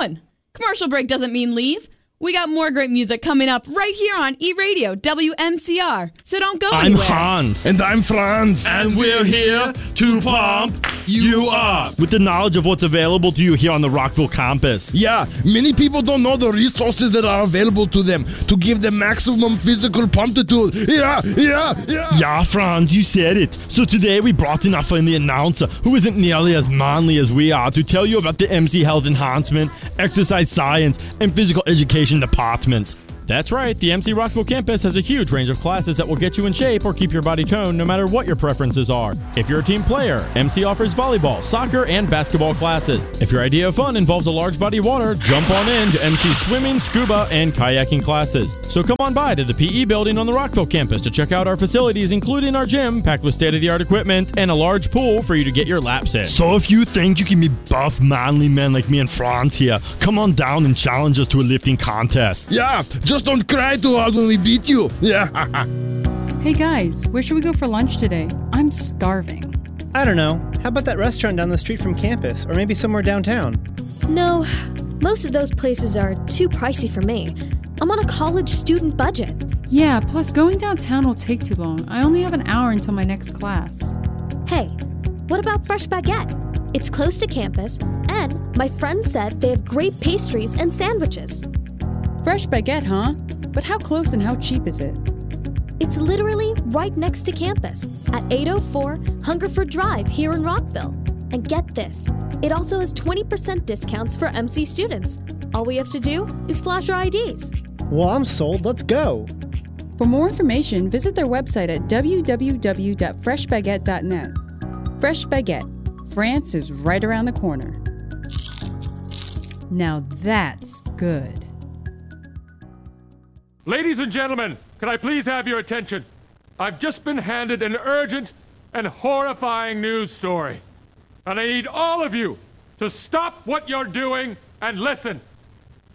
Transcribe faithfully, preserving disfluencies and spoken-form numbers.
going. Commercial break doesn't mean leave. We got more great music coming up right here on E-Radio, W M C R. So don't go I'm anywhere. Hans. And I'm Franz. And we're here to pump you up. With the knowledge of what's available to you here on the Rockville campus. Yeah, many people don't know the resources that are available to them to give them maximum physical pumptitude. Yeah, yeah, yeah. Yeah, Franz, you said it. So today we brought in our friendly announcer, who isn't nearly as manly as we are, to tell you about the M C Health Enhancement, Exercise Science, and Physical Education Department. That's right, the M C Rockville campus has a huge range of classes that will get you in shape or keep your body toned no matter what your preferences are. If you're a team player, M C offers volleyball, soccer, and basketball classes. If your idea of fun involves a large body of water, jump on in to M C swimming, scuba, and kayaking classes. So come on by to the P E building on the Rockville campus to check out our facilities, including our gym, packed with state-of-the-art equipment, and a large pool for you to get your laps in. So if you think you can be buff, manly men like me and Franz here, come on down and challenge us to a lifting contest. Yeah, just don't cry too hard when we beat you. Yeah. Hey guys, where should we go for lunch today? I'm starving. I don't know. How about that restaurant down the street from campus? Or maybe somewhere downtown? No, most of those places are too pricey for me. I'm on a college student budget. Yeah, plus going downtown will take too long. I only have an hour until my next class. Hey, what about Fresh Baguette? It's close to campus, and my friend said they have great pastries and sandwiches. Fresh Baguette, huh? But how close and how cheap is it? It's literally right next to campus at eight oh four Hungerford Drive here in Rockville. And get this, it also has twenty percent discounts for M C students. All we have to do is flash our I Ds. Well, I'm sold. Let's go. For more information, visit their website at w w w dot fresh baguette dot net. Fresh Baguette. France is right around the corner. Now that's good. Ladies and gentlemen, can I please have your attention? I've just been handed an urgent and horrifying news story. And I need all of you to stop what you're doing and listen.